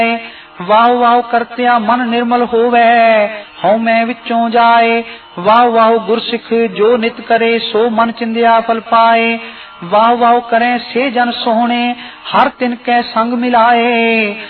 वाह वाह करतिया मन निर्मल होवे, हਉ मैं विचों जाए। वाह वाह गुरसिख जो नित करे, सो मन चिंदिया फल पाए। वाह वाह करें से जन सोहणे, हर तिनके संग मिलाए।